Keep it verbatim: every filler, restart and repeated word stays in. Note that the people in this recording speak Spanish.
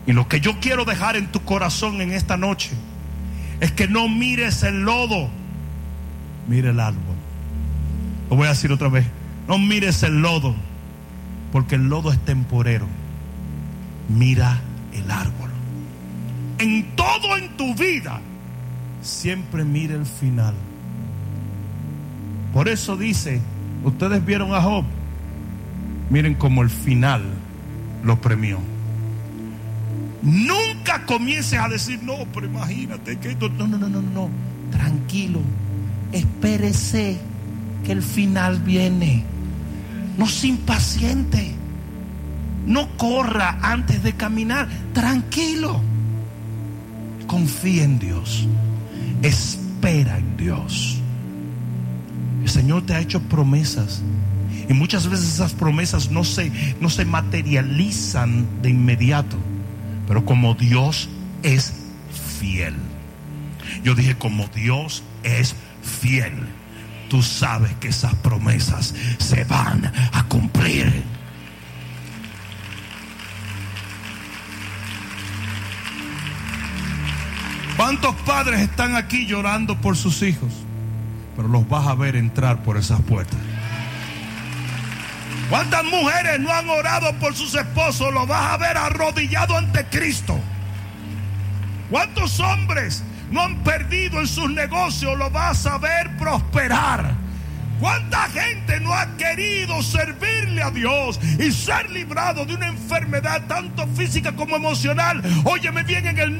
Y lo que yo quiero dejar en tu corazón en esta noche es que no mires el lodo, mire el árbol. Lo voy a decir otra vez: no mires el lodo, porque el lodo es temporero. Mira el árbol. En todo en tu vida, siempre mire el final. Por eso dice, ustedes vieron a Job, miren cómo el final lo premió. Nunca comiences a decir, no, pero imagínate que esto... No, no, no, no, no. Tranquilo. Espérese que el final viene. No se impaciente. No corra antes de caminar. Tranquilo. Confía en Dios. Espera en Dios. El Señor te ha hecho promesas. Y muchas veces esas promesas no se, no se materializan de inmediato. Pero como Dios es fiel. Yo dije, como Dios es fiel, tú sabes que esas promesas se van a cumplir. ¿Cuántos padres están aquí llorando por sus hijos? Pero los vas a ver entrar por esas puertas. ¿Cuántas mujeres no han orado por sus esposos? Lo vas a ver arrodillado ante Cristo. ¿Cuántos hombres no han perdido en sus negocios? Lo vas a ver prosperar. ¿Cuánta gente no ha querido servirle a Dios y ser librado de una enfermedad tanto física como emocional? Óyeme bien, en el